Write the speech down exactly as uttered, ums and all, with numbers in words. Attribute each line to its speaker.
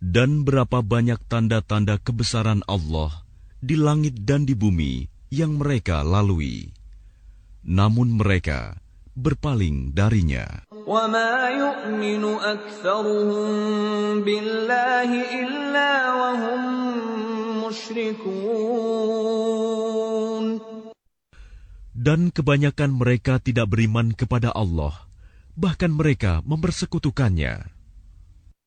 Speaker 1: Dan berapa banyak tanda-tanda kebesaran Allah di langit dan di bumi yang mereka lalui. Namun mereka berpaling darinya.
Speaker 2: وَمَا يُؤْمِنُ أَكْثَرُهُم بِاللَّهِ إِلَّا وَهُم مُّشْرِكُونَ.
Speaker 1: Dan kebanyakan mereka tidak beriman kepada Allah, bahkan mereka mempersekutukannya.